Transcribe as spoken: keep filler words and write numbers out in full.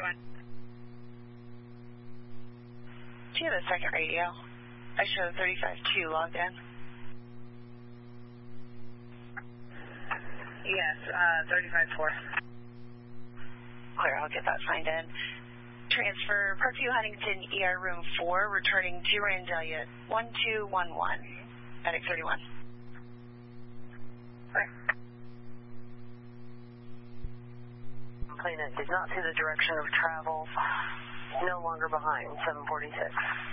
thirty-one. Do you have a second radio? I show thirty-five two logged in. Yes, uh, thirty-five four. Clear, I'll get that signed in. Transfer Parkview Huntington E R room four, returning to Randalia one two one one, Medic thirty-one. Okay. Complainant did not see the direction of travel, no longer behind, seven forty-six.